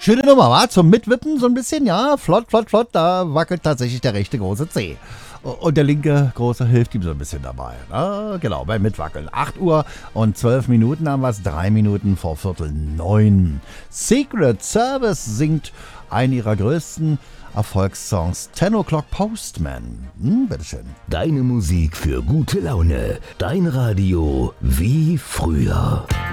Schöne Nummer, wa? Zum Mitwippen so ein bisschen, ja. Flott. Da wackelt tatsächlich der rechte große Zeh. Und der linke große hilft ihm so ein bisschen dabei. Genau, beim Mitwackeln. 8 Uhr und 12 Minuten haben wir es. 3 Minuten vor 8:45. Secret Service singt einen ihrer größten Erfolgssongs, 10 O'Clock Postman. Bitteschön. Deine Musik für gute Laune. Dein Radio wie früher.